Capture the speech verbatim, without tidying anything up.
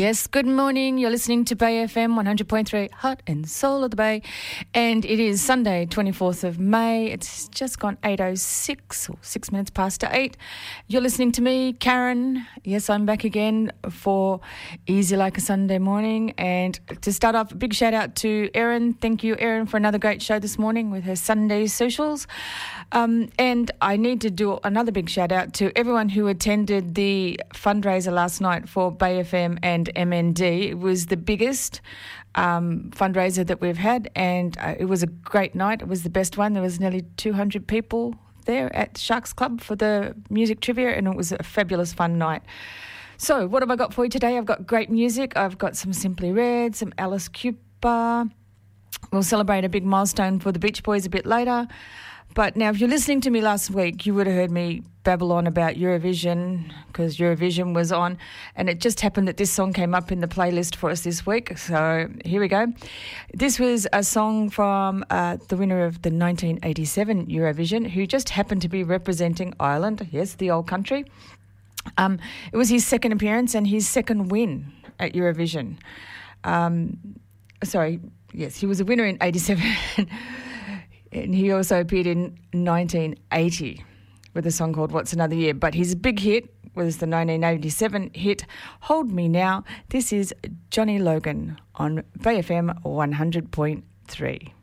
Yes, good morning. You're listening to Bay F M one hundred point three, Heart and Soul of the Bay. And it is Sunday, twenty-fourth of May. It's just gone eight oh six, or six minutes past eight. You're listening to me, Karen. Yes, I'm back again for Easy Like a Sunday Morning. And to start off, a big shout out to Erin. Thank you, Erin, for another great show this morning with her Sunday socials. Um, and I need to do another big shout out to everyone who attended the fundraiser last night for Bay F M and M N D. It was the biggest um, fundraiser that we've had, and uh, it was a great night. It was the best one. There was nearly two hundred people there at Sharks Club for the music trivia, and it was a fabulous fun night. So what have I got for you today? I've got great music. I've got some Simply Red, some Alice Cooper. We'll celebrate a big milestone for the Beach Boys a bit later. But now, if you're listening to me last week, you would have heard me babble on about Eurovision, because Eurovision was on, and it just happened that this song came up in the playlist for us this week. So here we go. This was a song from uh, the winner of the nineteen eighty-seven Eurovision, who just happened to be representing Ireland, yes, the old country. Um, it was his second appearance and his second win at Eurovision. Um, sorry, yes, he was a winner in eighty-seven. And he also appeared in nineteen eighty with a song called What's Another Year. But his big hit was the nineteen eighty-seven hit Hold Me Now. This is Johnny Logan on Bay F M one hundred point three.